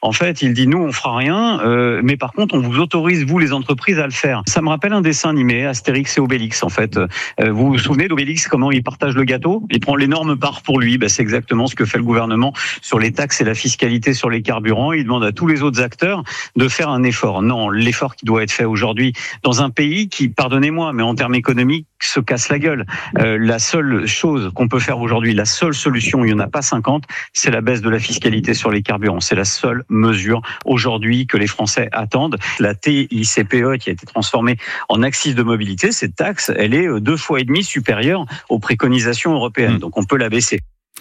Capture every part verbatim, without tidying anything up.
En fait, il dit nous on fera rien, euh, mais par contre on vous autorise vous les entreprises à le faire. Ça me rappelle un dessin animé, Astérix et Obélix en fait. Euh, vous vous souvenez d'Obélix, comment il partage le gâteau ? Il prend l'énorme part pour lui. Ben, c'est exactement ce que fait le gouvernement sur les taxes et la fiscalité sur les carburants. Il demande à tous les autres acteurs de faire un effort. Non, l'effort qui doit être fait aujourd'hui dans un pays qui, pardonnez-moi, mais en termes économiques, se casse la gueule. Euh, la seule chose qu'on peut faire aujourd'hui, la seule solution, il n'y en a pas cinquante, c'est la baisse de la fiscalité sur les carburants. C'est la seule mesure aujourd'hui que les Français attendent. La T I C P E qui a été transformée en accise de mobilité, cette taxe, elle est deux fois et demi supérieure aux préconisations européennes. Donc on peut la baisser.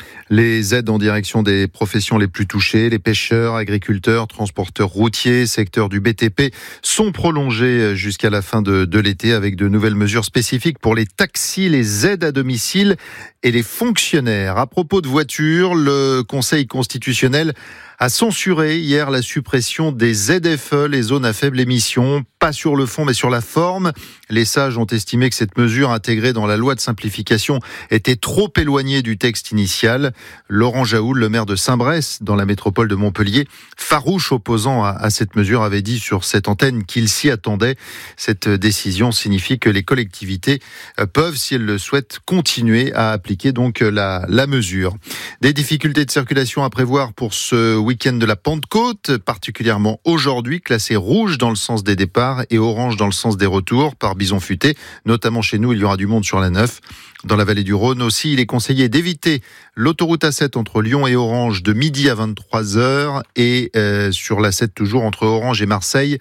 Les aides en direction des professions les plus touchées, les pêcheurs, agriculteurs, transporteurs routiers, secteur du B T P, sont prolongées jusqu'à la fin de, de l'été avec de nouvelles mesures spécifiques pour les taxis, les aides à domicile et les fonctionnaires. À propos de voitures, le Conseil constitutionnel a censuré hier la suppression des Z F E, les zones à faible émission, pas sur le fond mais sur la forme. Les sages ont estimé que cette mesure intégrée dans la loi de simplification était trop éloignée du texte initial. Laurent Jaoul, le maire de Saint-Bresse, dans la métropole de Montpellier, farouche opposant à, à cette mesure, avait dit sur cette antenne qu'il s'y attendait. Cette décision signifie que les collectivités peuvent, si elles le souhaitent, continuer à appliquer donc la, la mesure. Des difficultés de circulation à prévoir pour ce week-end de la Pentecôte, particulièrement aujourd'hui, classé rouge dans le sens des départs et orange dans le sens des retours par Bison Futé. Notamment chez nous, il y aura du monde sur la neuf. Dans la vallée du Rhône aussi, il est conseillé d'éviter l'autoroute A sept entre Lyon et Orange de midi à vingt-trois heures et euh, sur l'A sept toujours entre Orange et Marseille,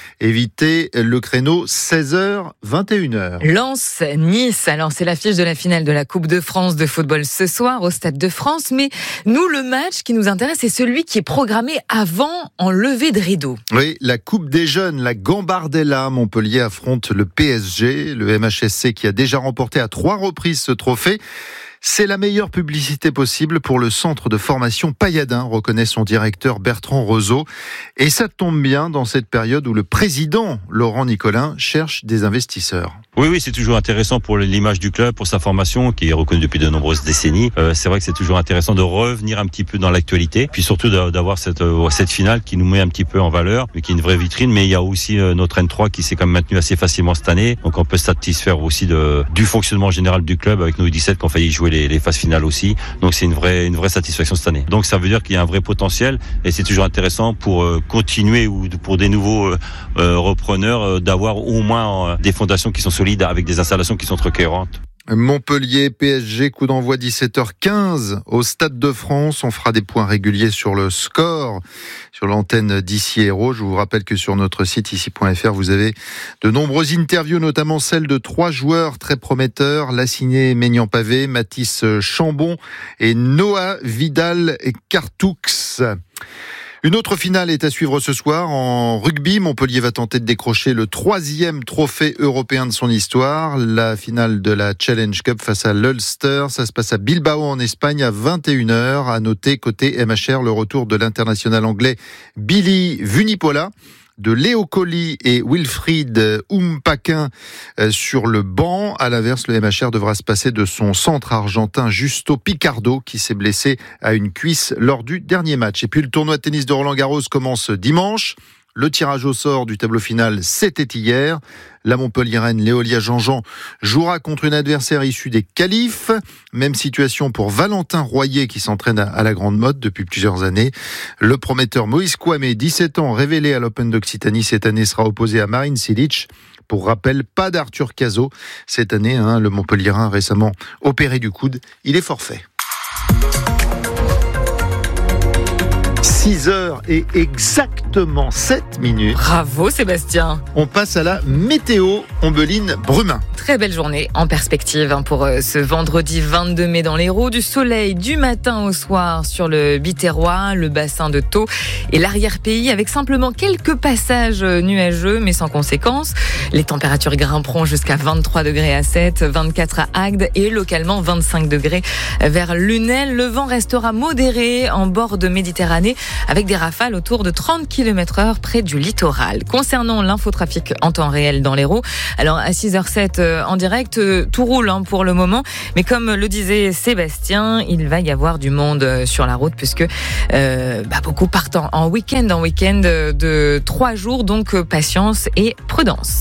évitez le créneau seize heures vingt et une heures. Lens, Nice, alors c'est l'affiche de la finale de la Coupe de France de football ce soir au Stade de France, mais nous le match qui nous intéresse c'est celui qui est programmé avant en levée de rideau. Oui, la Coupe des Jeunes, la Gambardella, Montpellier affronte le P S G, le M H S C qui a déjà remporté à trois reprises ce trophée. C'est la meilleure publicité possible pour le centre de formation Payadin, reconnaît son directeur Bertrand Roseau. Et ça tombe bien dans cette période où le président Laurent Nicolin cherche des investisseurs. Oui, oui, c'est toujours intéressant pour l'image du club, pour sa formation, qui est reconnue depuis de nombreuses décennies. Euh, c'est vrai que c'est toujours intéressant de revenir un petit peu dans l'actualité, puis surtout d'avoir cette, euh, cette finale qui nous met un petit peu en valeur, mais qui est une vraie vitrine. Mais il y a aussi euh, notre N trois qui s'est quand même maintenu assez facilement cette année. Donc on peut se satisfaire aussi de, du fonctionnement général du club avec nos U dix-sept qui ont failli jouer les, les phases finales aussi. Donc c'est une vraie, une vraie satisfaction cette année. Donc ça veut dire qu'il y a un vrai potentiel et c'est toujours intéressant pour euh, continuer ou pour des nouveaux euh, euh, repreneurs euh, d'avoir au moins euh, des fondations qui sont solides avec des installations qui sont très cohérentes. Montpellier, P S G, coup d'envoi dix-sept heures quinze au Stade de France. On fera des points réguliers sur le score, sur l'antenne d'Ici Héros. Je vous rappelle que sur notre site ici point f r, vous avez de nombreuses interviews, notamment celle de trois joueurs très prometteurs, Lassiné Maignan-Pavé, Mathis Chambon et Noah Vidal-Cartoux. Une autre finale est à suivre ce soir. En rugby, Montpellier va tenter de décrocher le troisième trophée européen de son histoire. La finale de la Challenge Cup face à l'Ulster. Ça se passe à Bilbao en Espagne à vingt et une heures. À noter côté M H R le retour de l'international anglais Billy Vunipola, de Léo Colli et Wilfried Umpaquin sur le banc. À l'inverse, le M H R devra se passer de son centre argentin Justo Picardo qui s'est blessé à une cuisse lors du dernier match. Et puis le tournoi de tennis de Roland-Garros commence dimanche. Le tirage au sort du tableau final, c'était hier. La Montpelliéraine Léolia Jean-Jean jouera contre une adversaire issue des qualifs. Même situation pour Valentin Royer qui s'entraîne à la grande mode depuis plusieurs années. Le prometteur Moïse Kouamé, dix-sept ans, révélé à l'Open d'Occitanie cette année, sera opposé à Marin Cilic. Pour rappel, pas d'Arthur Cazot cette année. Hein, le Montpelliérain récemment opéré du coude. Il est forfait. six heures et exactement sept minutes. Bravo Sébastien. On passe à la météo Ombeline-Brumin. Très belle journée en perspective pour ce vendredi vingt-deux mai dans l'Hérault. Du soleil du matin au soir sur le Biterrois, le bassin de Thau et l'arrière-pays avec simplement quelques passages nuageux mais sans conséquence. Les températures grimperont jusqu'à vingt-trois degrés à Sète, vingt-quatre à Agde et localement vingt-cinq degrés vers Lunel. Le vent restera modéré en bord de Méditerranée avec des rafales autour de trente kilomètres heure près du littoral. Concernant l'infotrafic en temps réel dans l'Hérault, alors à six heures sept euh, en direct, euh, tout roule hein, pour le moment, mais comme le disait Sébastien, il va y avoir du monde euh, sur la route puisque euh, bah, beaucoup partent en, en week-end, en week-end de trois jours, donc euh, patience et prudence.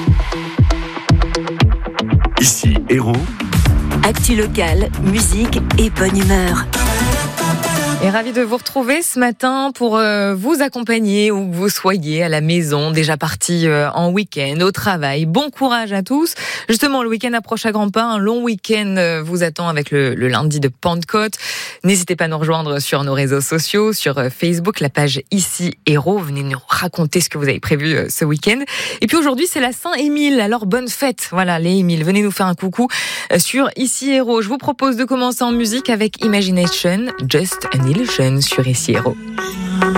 Ici Hérault. Actu locale, musique et bonne humeur. Et ravi de vous retrouver ce matin pour euh, vous accompagner où que vous soyez à la maison, déjà parti euh, en week-end, au travail. Bon courage à tous. Justement, le week-end approche à grands pas. Un long week-end euh, vous attend avec le, le lundi de Pentecôte. N'hésitez pas à nous rejoindre sur nos réseaux sociaux, sur euh, Facebook, la page Ici Hérault. Venez nous raconter ce que vous avez prévu euh, ce week-end. Et puis aujourd'hui, c'est la Saint-Émile. Alors bonne fête. Voilà, les Émiles. Venez nous faire un coucou euh, sur Ici Hérault. Je vous propose de commencer en musique avec Imagination, Just an Illusion sur Ici Hérault.